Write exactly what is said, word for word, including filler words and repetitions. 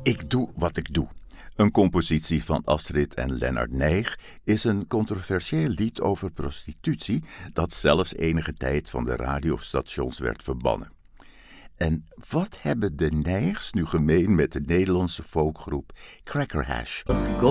Ik doe wat ik doe. Een compositie van Astrid en Lennart Nijg is een controversieel lied over prostitutie dat zelfs enige tijd van de radiostations werd verbannen. En wat hebben de Nijgs nu gemeen met de Nederlandse folkgroep Cracker Hash?